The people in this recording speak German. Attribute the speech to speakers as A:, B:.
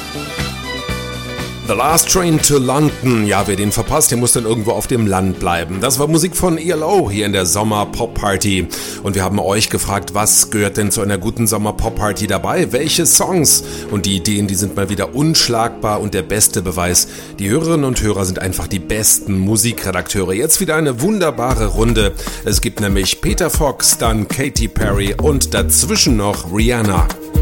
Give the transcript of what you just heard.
A: The Last Train to London. Ja, wer den verpasst, der muss dann irgendwo auf dem Land bleiben. Das war Musik von ELO hier in der Sommer-Pop-Party. Und wir haben euch gefragt, was gehört denn zu einer guten Sommer-Pop-Party dabei? Welche Songs? Und die Ideen, die sind mal wieder unschlagbar und der beste Beweis. Die Hörerinnen und Hörer sind einfach die besten Musikredakteure. Jetzt wieder eine wunderbare Runde. Es gibt nämlich Peter Fox, dann Katy Perry und dazwischen noch Rihanna.